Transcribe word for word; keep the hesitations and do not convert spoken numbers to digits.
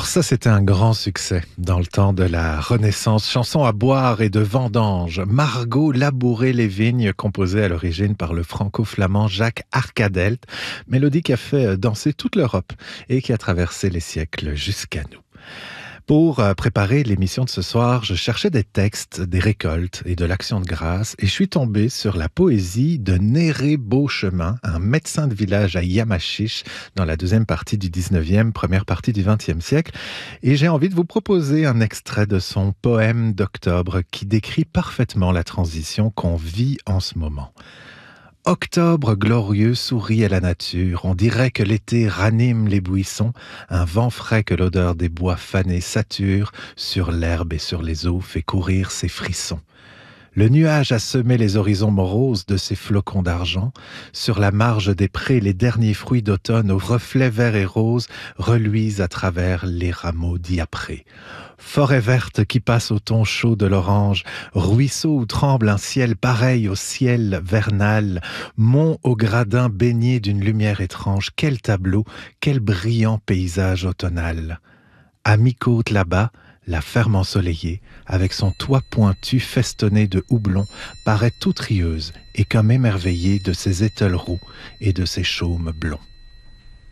ça, c'était un grand succès dans le temps de la Renaissance. Chanson à boire et de vendange. Margot labourait les vignes, composée à l'origine par le franco-flamand Jacques Arcadelt. Mélodie qui a fait danser toute l'Europe et qui a traversé les siècles jusqu'à nous. Pour préparer l'émission de ce soir, je cherchais des textes, des récoltes et de l'action de grâce et je suis tombé sur la poésie de Néré Beauchemin, un médecin de village à Yamachiche dans la deuxième partie du dix-neuvième, première partie du vingtième siècle. Et j'ai envie de vous proposer un extrait de son poème d'octobre qui décrit parfaitement la transition qu'on vit en ce moment. Octobre glorieux sourit à la nature, on dirait que l'été ranime les buissons, un vent frais que l'odeur des bois fanés sature, sur l'herbe et sur les eaux fait courir ses frissons. Le nuage a semé les horizons moroses de ses flocons d'argent, sur la marge des prés les derniers fruits d'automne aux reflets verts et roses reluisent à travers les rameaux diaprés. Forêt verte qui passe au ton chaud de l'orange, ruisseau où tremble un ciel pareil au ciel vernal, mont au gradin baigné d'une lumière étrange, quel tableau, quel brillant paysage automnal. À mi-côte là-bas, la ferme ensoleillée, avec son toit pointu festonné de houblon, paraît toute rieuse et comme émerveillée de ses étoiles roux et de ses chaumes blonds.